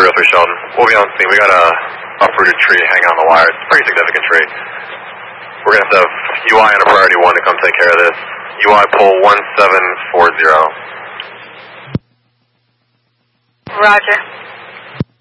303 Sheldon. We'll be on scene. We got a uprooted tree hanging on the wire. It's a pretty significant tree. We're going to have UI and a priority 1 to come take care of this. UI pole 1740. Roger.